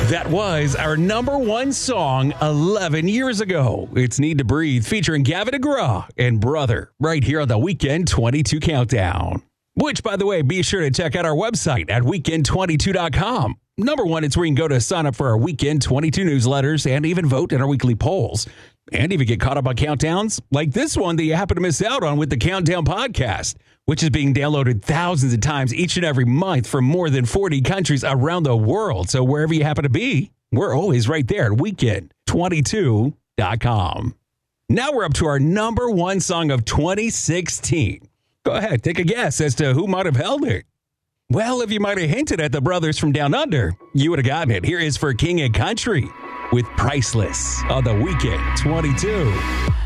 That was our number one song 11 years ago. It's Need to Breathe, featuring Gavin DeGraw and Brother, right here on the Weekend 22 Countdown. Which, by the way, be sure to check out our website at weekend22.com. Number one, it's where you can go to sign up for our Weekend 22 newsletters and even vote in our weekly polls. And even get caught up on countdowns like this one that you happen to miss out on with the Countdown Podcast, which is being downloaded thousands of times each and every month from more than 40 countries around the world. So wherever you happen to be, we're always right there at weekend22.com. Now we're up to our number one song of 2016. Go ahead, take a guess as to who might have held it. Well, if you might have hinted at the brothers from Down Under, you would have gotten it. Here is For King and Country with Priceless on the Weekend 22.